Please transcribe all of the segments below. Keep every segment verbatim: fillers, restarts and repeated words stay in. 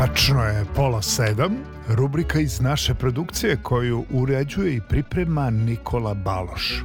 Tačno je pola sedam, rubrika iz naše produkcije koju uređuje i priprema Nikola Baloš.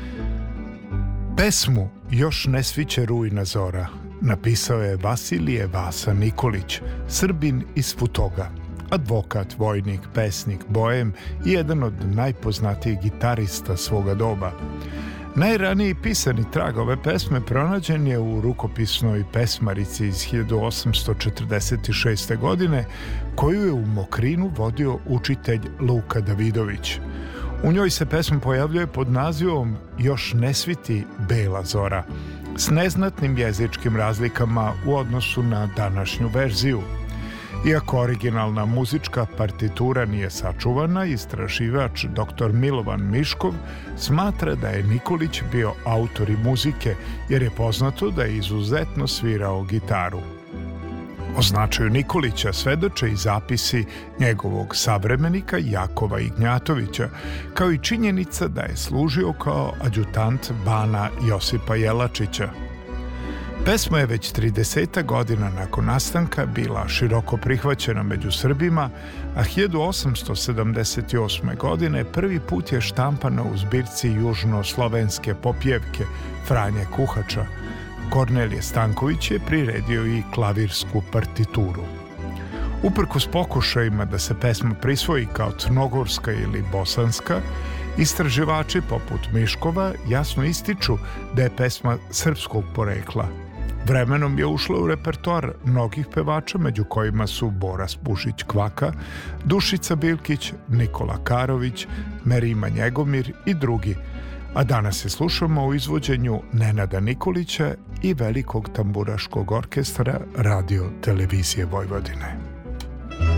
Pesmu Još ne sviće rujna zora napisao je Vasilije Vasa Nikolić, Srbin iz Futoga, advokat, vojnik, pesnik, bojem i jedan od najpoznatijih gitarista svoga doba. Najraniji pisani trag ove pesme pronađen je u rukopisnoj pesmarici iz hiljadu osamsto četrdeset šeste. godine, koju je u Mokrinu vodio učitelj Luka Davidović. U njoj se pesma pojavljuje pod nazivom Još ne sviti bela zora, s neznatnim jezičkim razlikama u odnosu na današnju verziju. Iako originalna muzička partitura nije sačuvana, istraživač doktor Milovan Miškov smatra da je Nikolić bio autor i muzike, jer je poznato da je izuzetno svirao gitaru. O značaju Nikolića svedoče i zapisi njegovog savremenika Jakova Ignjatovića, kao i činjenica da je služio kao adjutant bana Josipa Jelačića. Pesma je već trideset godina nakon nastanka bila široko prihvaćena među Srbima, a hiljadu osamsto sedamdeset osme. godine prvi put je štampana u zbirci južnoslovenske popjevke Franje Kuhača. Kornelije Stanković je priredio i klavirsku partituru. Uprkos pokušajima da se pesma prisvoji kao crnogorska ili bosanska, istraživači poput Miškova jasno ističu da je pesma srpskog porekla. Vremenom je ušla u repertoar mnogih pevača, među kojima su Bora Spužić Kvaka, Dušica Bilkić, Nikola Karović, Merima Njegomir i drugi, a danas je slušamo u izvođenju Nenada Nikolića i Velikog tamburaškog orkestra Radio Televizije Vojvodine.